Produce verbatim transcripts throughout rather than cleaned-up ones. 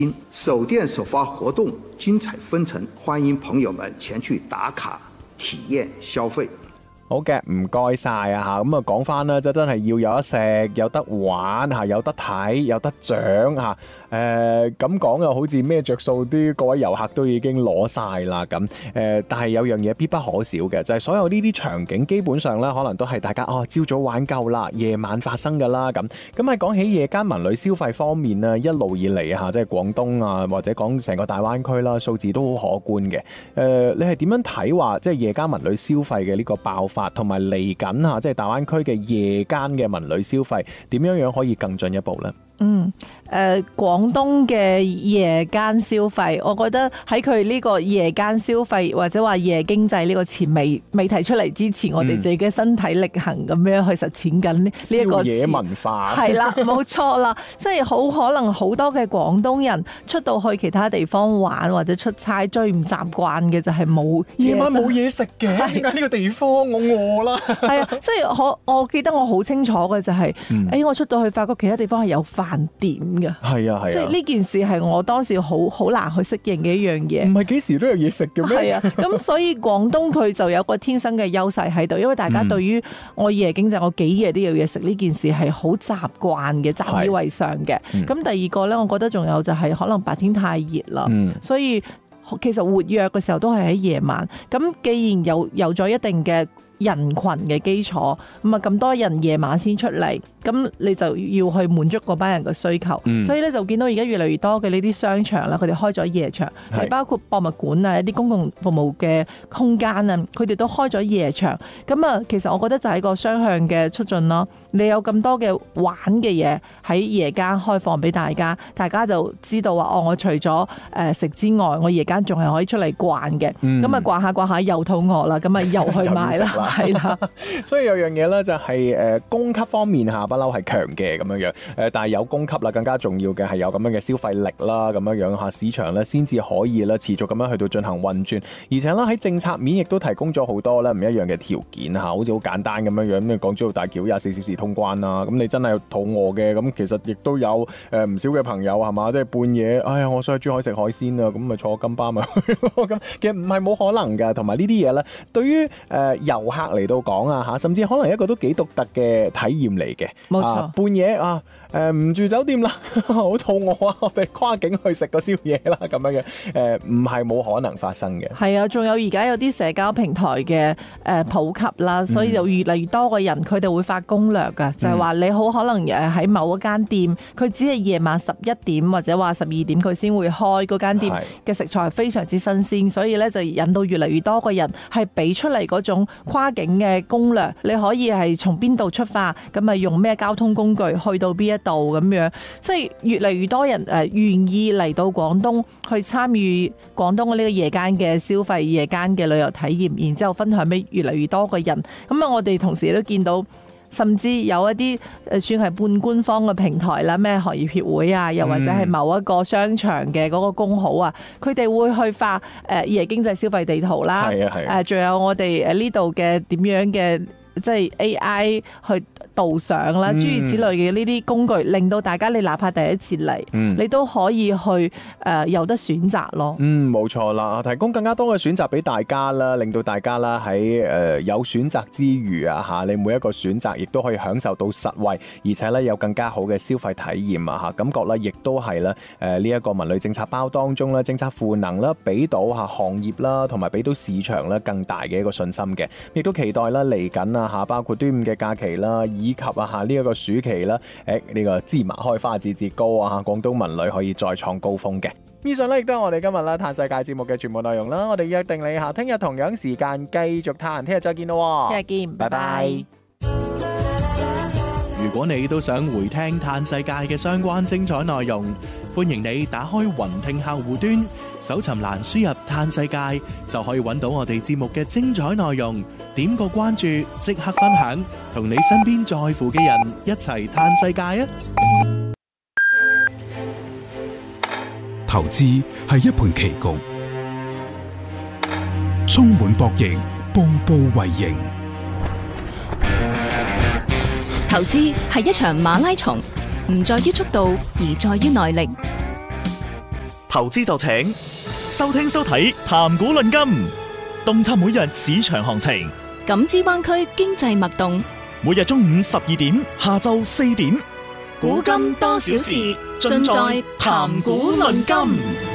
首店首發活動精彩紛呈，歡迎朋友們前去打卡體驗消費。 好嘅，唔該晒啊嚇，咁啊講翻啦，就真係要有得食，有得玩嚇，有得睇，有得獎嚇。誒咁講又好似咩着數啲，各位遊客都已經攞晒啦咁。誒、呃，但係有樣嘢必不可少嘅，就係、是、所有呢啲場景基本上咧，可能都係大家哦朝早玩夠啦，夜晚發生㗎啦咁。咁喺講起夜間文旅消費方面呢，一路以嚟嚇，即係廣東啊，或者講成個大灣區啦，數字都好可觀嘅。誒、呃，你係點樣睇話即係夜間文旅消費嘅呢個爆發，同埋嚟緊嚇，即係大灣區嘅夜間嘅文旅消費點樣樣可以更進一步呢？ 嗯，誒、呃，廣東嘅夜間消費，我覺得喺佢呢個夜間消費或者話夜經濟呢個詞未未提出嚟之前，嗯、我哋自己嘅身體力行咁樣去實踐緊呢一個宵夜文化。 係啦，冇錯啦，即係好可能好多嘅廣東人出到去其他地方玩或者出差，最唔習慣嘅就係冇夜晚冇嘢食嘅，點解呢個地方我餓啦？ 係啊，即係我我記得我好清楚嘅就係、是，誒、嗯哎、我出到去發覺其他地方係有飯店嘅， 係啊係啊， 即係呢件事係我當時好好難去適應嘅一樣嘢。 唔係幾時都有嘢食嘅咩？ 係啊，咁所以廣東佢就有個天生嘅優勢喺度，因為大家對於我夜經濟我幾夜都有嘢食呢件事係好習慣嘅，習以為常嘅。咁、嗯、第二個咧，我覺得仲有就係可能白天太熱啦、嗯，所以其實活躍嘅時候都係喺夜晚。咁既然有有咗一定嘅人群嘅基礎，咁啊咁多人夜晚先出嚟，咁你就要去滿足嗰班人嘅需求，嗯、所以咧就見到而家越嚟越多嘅呢啲商場啦，佢哋開咗夜場，係包括博物館啊、一啲公共服務嘅空間啊，佢哋都開咗夜場。咁啊，其實我覺得就係一個雙向嘅促進咯。你有咁多嘅玩嘅嘢喺夜間開放俾大家，大家就知道話哦，我除咗誒食之外，我夜間仲係可以出嚟逛嘅。咁、嗯、啊逛下逛下又肚餓啦，咁啊又去買啦，係啦。 所以有樣嘢咧就係誒供給方面下不嬲係強嘅咁樣樣，誒但係有供給啦，更加重要嘅係有咁樣嘅消費力啦，咁樣樣嚇市場咧先至可以咧持續咁樣去到進行運轉，而且咧喺政策面亦都提供咗好多咧唔一樣嘅條件嚇，好似好簡單咁樣樣，咁港珠澳大橋廿四小時通關啦，咁你真係肚餓嘅，咁其實亦都有誒唔少嘅朋友係嘛，即係半夜，哎呀我想去珠海食海鮮啊，咁咪坐金巴咪去咯，咁其實唔係冇可能㗎，同埋呢啲嘢咧，對於誒遊客嚟到講啊嚇，甚至可能一個都幾獨特嘅體驗嚟嘅。 冇錯， 啊、半夜啊誒唔住酒店啦，好肚餓啊，我哋跨境去食個宵夜啦，咁樣嘅誒唔係冇可能發生嘅。係啊，仲有而家有啲社交平台嘅誒普及啦，所以就越嚟越多個人佢哋會發攻略㗎。就係話你好可能誒喺某一間店，佢只係夜晚十一點或者話十二點佢先會開，嗰間店嘅食材非常之新鮮，所以咧就引到越嚟越多個人係俾出嚟嗰種跨境嘅攻略。你可以係從邊度出發，咁啊用咩交通工具去到邊一度咁樣，即係越嚟越多人誒願意嚟到廣東去參與廣東嘅呢個夜間嘅消費、夜間嘅旅遊體驗，然之後分享俾越嚟越多個人。咁啊，我哋同時都見到。甚至有一啲誒算係半官方嘅平台啦，咩行業協會啊，又或者係某一個商場嘅嗰個工號啊，佢哋會去發誒夜經濟消費地圖啦，係啊係啊，誒仲有我哋誒呢度嘅點樣嘅即係 A I 去導賞啦，諸如此類嘅呢啲工具，令到大家你哪怕第一次嚟，嗯、你都可以去誒、呃、有得選擇咯。嗯， 冇錯啦，提供更加多嘅選擇俾大家啦，令到大家啦喺誒有選擇之餘啊嚇，你每一個選擇亦都可以享受到實惠，而且咧有更加好嘅消費體驗啊嚇，感覺咧亦都係咧誒呢一個文旅政策包當中咧政策賦能啦，俾到嚇行業啦同埋俾到市場咧更大嘅一個信心嘅，亦都期待啦嚟緊啊嚇，包括端午嘅假期啦。以及啊嚇呢一個暑期啦，誒、這、呢個芝麻開花節節高啊嚇，廣東文旅可以再創高峰嘅。以上咧亦都係我哋今日啦嘆世界節目嘅全部內容啦，我哋約定你下聽日同樣時間繼續嘆，聽日再見咯， 聽日見，拜拜。 如果你都想回聽嘆世界嘅相關精彩內容，歡迎你打開雲聽客戶端，搜尋欄輸入嘆世界，就可以揾到我哋節目嘅精彩內容。點個關注，即刻分享，同你身邊在乎嘅人一齊嘆世界啊！ 投資係一盤棋局，充滿博弈，步步為營。 投資係一場馬拉松，唔在於速度，而在於耐力。 投資就請收聽收睇談股論金，洞察每日市場行情， 感知灣區經濟脈動。 每日中午十二點，下晝四點， 古今多少事，盡在談股論金。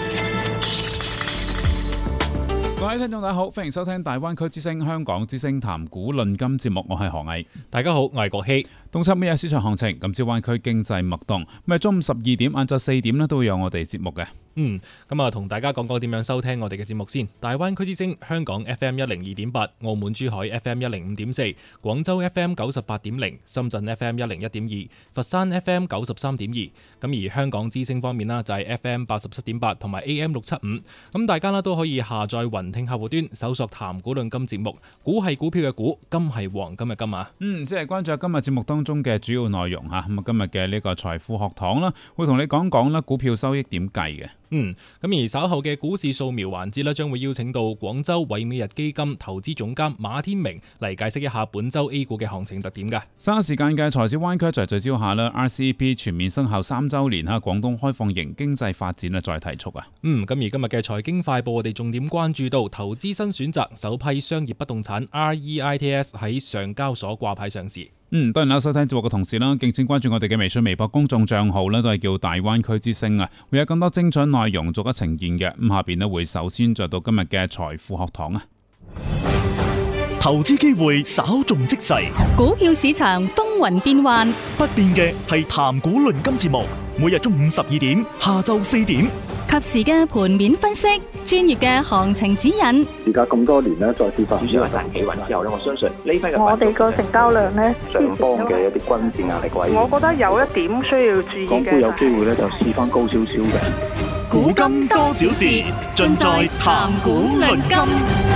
各位聽眾大家好，歡迎收聽大灣區之聲香港之聲談股論金節目，我係何毅。 大家好，我係郭希。 洞察每日市場行情，感知灣區經濟脈動。咁啊，中午十二點、晏晝四點咧都會有我哋節目嘅。 嗯，咁啊，同大家講講點樣收聽我哋嘅節目先。大灣區之聲香港 F M 一零二點八，澳門珠海 F M 一零五點四，廣州 F M 九十八點零，深圳 F M 一零一點二，佛山 F M 九十三點二。咁而香港之聲方面啦，就係 F M 八十七點八同埋 A M 六七五。咁大家啦都可以下載雲聽客戶端，搜索談股論金節目。股係股票嘅股，金係黃金嘅金啊。 嗯，即係關注今日節目當中嘅主要內容吓。咁啊，今日嘅呢個財富學堂啦，會同你講講啦股票收益點計嘅。 嗯，咁而稍後嘅股市掃描環節咧，將會邀請到廣州偉美日基金投資總監馬天明嚟解釋一下本周 A 股嘅行情特點嘅。 稍後時間嘅財市灣區就聚焦下啦 ，R C E P 全面生效三週年哈，廣東開放型經濟發展啊再提速啊。 嗯，咁而今日嘅財經快報，我哋重點關注到投資新選擇，首批商業不動產 R E I T S 喺上交所掛牌上市。 嗯，當然啦，收聽節目嘅同時啦，敬請關注我哋嘅微信、微博公眾賬號咧，都係叫大灣區之聲啊，會有更多精彩內容逐一呈現嘅。咁下邊咧會首先進到今日嘅財富學堂啊。 投資機會稍縱即逝， 股票市場風雲變幻， 不變嘅係談股論金節目，每日中午十二點，下晝四點。 及時嘅盤面分析，專業嘅行情指引。 而家咁多年咧，再次發展主要係大企穩之後咧，我相信呢批嘅我哋個成交量咧， 上方嘅一啲均線壓力位， 我覺得有一點需要注意嘅。 港股有機會咧，就試翻高少少嘅。 古今多少事，盡在談股論金。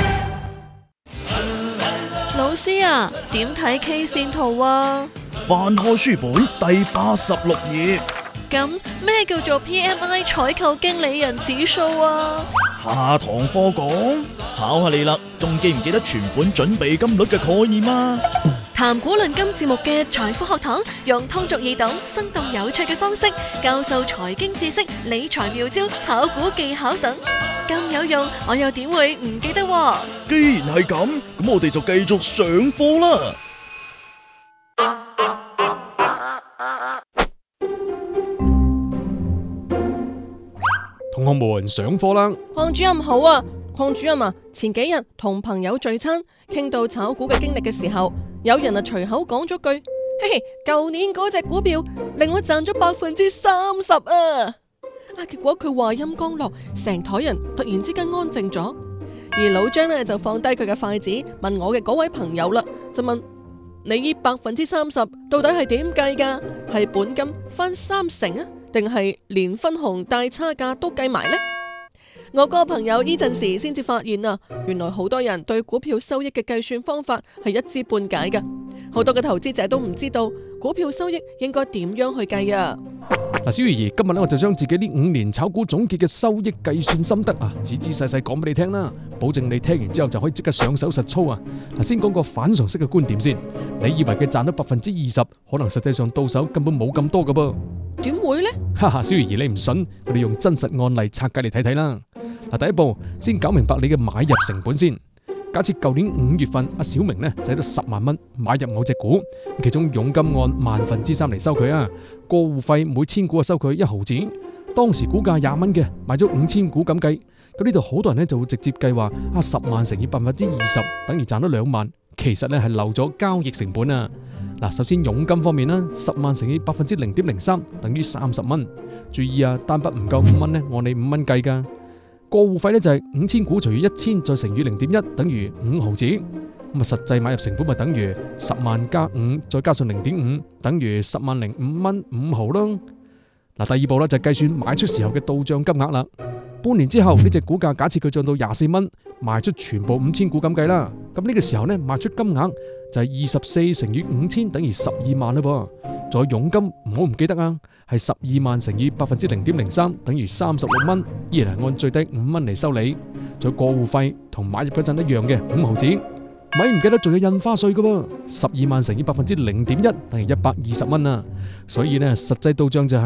老師啊，點睇 K 線圖啊？ 翻開書本第八十六頁。 咁咩叫做 P M I 採購經理人指數啊？ 下堂課講，考下你啦，仲記唔記得存款準備金率嘅概念啊？ 談股論金節目嘅財富學堂，用通俗易懂、生動有趣嘅方式教授財經知識、理財妙招、炒股技巧等，咁有用，我又點會唔記得喎？ 既然係咁，咁我哋就繼續上課啦。 同學們上課啦！ 鄺主任好啊，鄺主任啊，前幾日同朋友聚餐，傾到炒股嘅經歷嘅時候，有人啊隨口講咗句：嘿嘿，舊年嗰隻股票令我賺咗百分之三十啊！啊，結果佢話音剛落，成台人突然之間安靜咗，而老張呢就放低佢嘅筷子，問我嘅嗰位朋友啦，就問你呢百分之三十到底係點計噶？係本金翻三成啊？定係連分紅大差價都計埋呢？我個朋友呢陣時先至發現啊，原來好多人對股票收益嘅計算方法係一知半解嘅，好多嘅投資者都唔知道股票收益應該點樣去計啊！ 嗱，小魚兒，今日咧我就將自己呢五年炒股總結嘅收益計算心得啊，仔仔細細講俾你聽啦，保證你聽完之後就可以即刻上手實操啊！嗱，先講個反常識嘅觀點先，你以為佢賺咗百分之二十，可能實際上到手根本冇咁多噶噃。 點會呢？ 哈哈，小魚兒你唔信，我哋用真實案例拆解嚟睇睇啦。嗱，第一步先搞明白你嘅買入成本先。假設舊年五月份阿小明呢使咗十萬蚊買入某隻股，其中佣金按萬分之三嚟收佢啊，過戶費每千股啊收佢一毫子。當時股價廿蚊嘅，買咗五千股咁計，咁呢度好多人呢就會直接計話啊十萬乘以百分之二十等於賺咗兩萬，其實呢係漏咗交易成本啊。嗱，首先佣金方面啦，十萬乘以百分之零點零三等於三十蚊。注意啊，單筆唔夠五蚊呢，按你五蚊計噶。過戶費呢就係五千股除以一千再乘以零點一等於五毫子。咁啊，實際買入成本咪等於十萬加五再加上零點五等於十萬零五蚊五毫咯。嗱，第二步呢就係計算賣出時候嘅到賬金額啦。半年之後呢隻股價假設佢漲到廿四蚊，賣出全部五千股咁計啦。咁呢個時候呢賣出金額就係二十四乘以五千等於十二萬啦噃。仲有佣金唔好唔記得啊，係十二萬乘以百分之零點零三等於三十六蚊，依然係按最低五蚊嚟收你。仲有過戶費同買入嗰陣一樣嘅五毫子，咪唔記得仲有印花稅噶噃，十二萬乘以百分之零點一等於一百二十蚊啊。所以呢實際到賬就係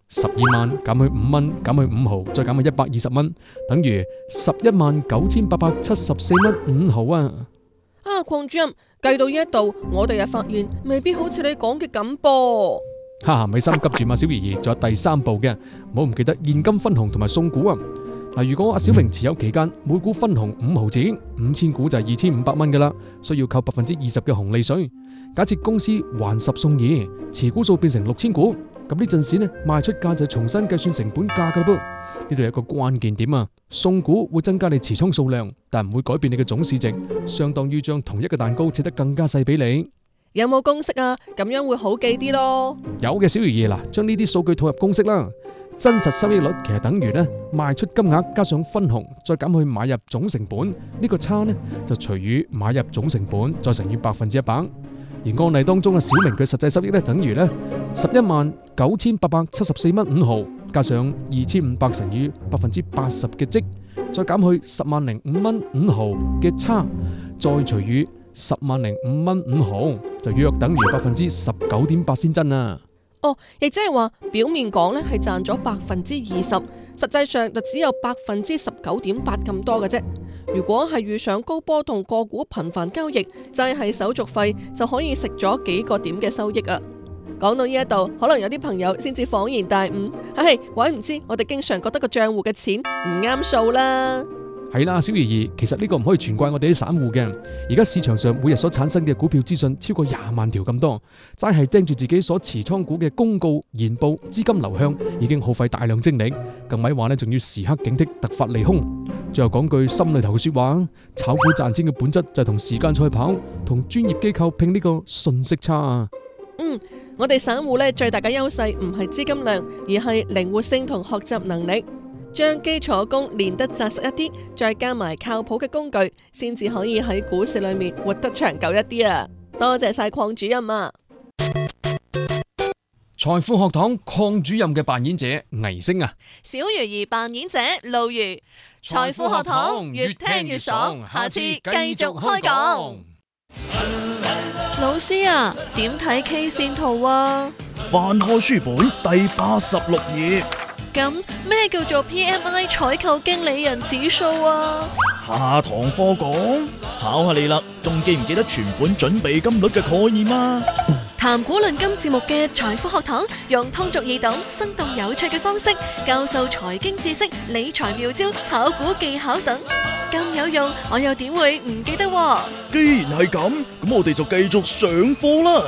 十二萬減去五蚊，減去五毫，再減去一百二十蚊，等於十一萬九千八百七十四蚊五毫啊！ 啊，鄺主任計到呢一度，我哋又發現未必好似你講嘅咁噃。 哈哈，咪心急住嘛，小怡兒，仲有第三步嘅，唔好唔記得現金分紅同埋送股啊！嗱，如果阿小明持有期間每股分紅五毫子，五千股就係二千五百蚊噶啦，需要扣百分之二十嘅紅利稅。假設公司還十送二，持股數變成六千股，咁呢陣時呢賣出價就重新計算成本價噶啦噃。呢度有一個關鍵點啊，送股會增加你持倉數量，但唔會改變你嘅總市值，相當於將同一個蛋糕切得更加細俾你。 有冇公式啊？咁樣會好記啲咯。 有嘅，小怡兒，嗱，將呢啲數據套入公式啦。真實收益率其實等於呢賣出金額加上分紅再減去買入總成本，呢個差呢就除以買入總成本再乘以百分之一百。而案例當中嘅小明佢實際收益呢等於呢十一萬九千八百七十四蚊五毫，加上二千五百乘以百分之八十嘅積，再減去十萬零五蚊五毫嘅差，再除以十萬零五蚊五毫，就約等於百分之十九點八先真啊！ 哦，亦即係話表面講咧係賺咗百分之二十，實際上就只有百分之十九點八咁多嘅啫。如果係遇上高波動個股頻繁交易，齋係手續費就可以食咗幾個點嘅收益啊！講到呢一度，可能有啲朋友先至恍然大悟，唉，鬼唔知我哋經常覺得個賬戶嘅錢唔啱數啦。 係啦，小怡兒，其實呢個唔可以全怪我哋啲散戶嘅。而家市場上每日所產生嘅股票資訊超過廿萬條咁多，齋係盯住自己所持倉股嘅公告、研報、資金流向，已經耗費大量精力。更咪話呢，仲要時刻警惕突發利空。最後講句心裏頭嘅說話，炒股賺錢嘅本質就係同時間賽跑，同專業機構拼呢個信息差啊。 嗯，我哋散戶呢最大嘅優勢唔係資金量，而係靈活性同學習能力。將基礎功練得紮實一啲，再加埋靠譜嘅工具，先至可以喺股市裏面活得長久一啲啊！多謝晒鄺主任啊！ 財富學堂鄺主任嘅扮演者倪星啊， 小魚兒扮演者路如。財富學堂越聽越爽，下次繼續開講。 老師啊，點睇 K 線圖啊？ 翻開書本第八十六頁。 咁咩叫做 P M I 採購經理人指數啊？ 下堂課講，考下你啦，仲記唔記得存款準備金率嘅概念啊？ 談股論金節目嘅財富學堂，用通俗易懂、生動有趣嘅方式教授財經知識、理財妙招、炒股技巧等，咁有用，我又點會唔記得？ 既然係咁，咁我哋就繼續上課啦。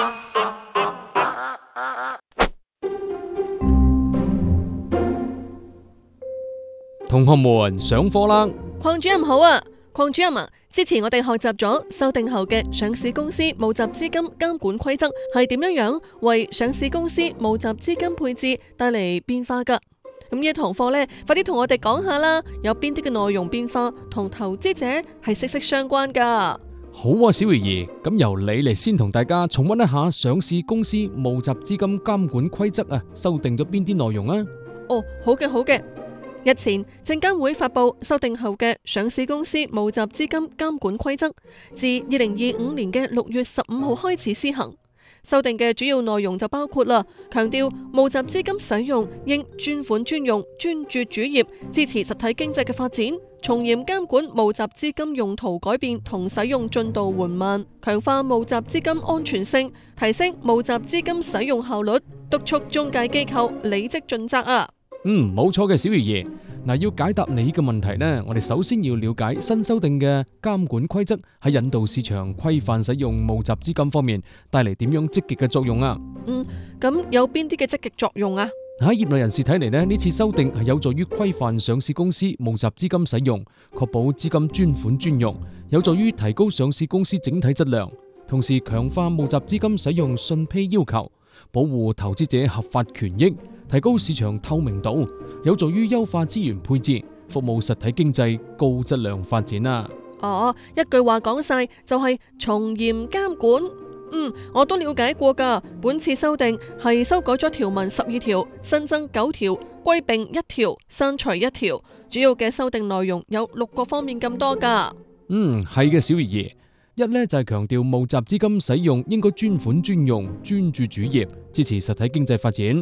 同學們上課啦！ 鄺主任好啊，鄺主任啊，之前我哋學習咗修訂後嘅上市公司募集資金監管規則係點樣樣為上市公司募集資金配置帶嚟變化噶。咁呢一堂課呢，快啲同我哋講下啦，有邊啲嘅內容變化同投資者係息息相關噶。 好啊，小魚兒，咁由你嚟先同大家重溫一下上市公司募集資金監管規則啊，修訂咗邊啲內容啊？ 哦，好嘅，好嘅。日前，證監會發布修訂後嘅上市公司募集資金監管規則，自二零二五年嘅六月十五號開始施行。修訂嘅主要內容就包括啦，強調募集資金使用應專款專用、專注主業，支持實體經濟嘅發展，從嚴監管募集資金用途改變同使用進度緩慢，強化募集資金安全性，提升募集資金使用效率，督促中介機構履職盡責啊！ 嗯，冇錯嘅，小魚兒。嗱，要解答你嘅問題呢，我哋首先要了解新修訂嘅監管規則喺引導市場規範使用募集資金方面帶嚟點樣積極嘅作用啊？ 嗯，咁有邊啲嘅積極作用啊？ 喺業內人士睇嚟呢，呢次修訂係有助於規範上市公司募集資金使用，確保資金專款專用，有助於提高上市公司整體質量，同時強化募集資金使用信披要求，保護投資者合法權益，提高市場透明度，有助於優化資源配置，服務實體經濟高質量發展啊！ 哦，一句話講晒就係從嚴監管。嗯，我都了解過噶。本次修訂係修改咗條文十二條，新增九條，歸併一條，刪除一條。主要嘅修訂內容有六個方面咁多噶。 嗯，係嘅，小魚兒。一呢就係強調募集資金使用應該專款專用，專注主業，支持實體經濟發展。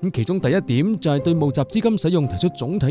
咁其中第一點就係對募集資金使用提出總體